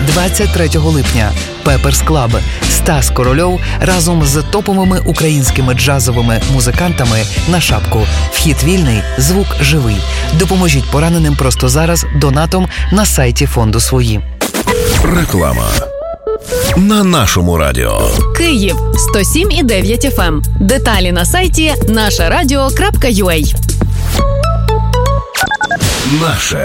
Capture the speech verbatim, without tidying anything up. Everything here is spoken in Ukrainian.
двадцять третього липня. Пеперс Клаб. Стас Корольов разом з топовими українськими джазовими музикантами на шапку. Вхід вільний, звук живий. Допоможіть пораненим просто зараз донатом на сайті фонду «Свої». Реклама. На нашому радіо. Київ сто сім і дев'ять еф ем. Деталі на сайті наша радіо крапка ю а. Наше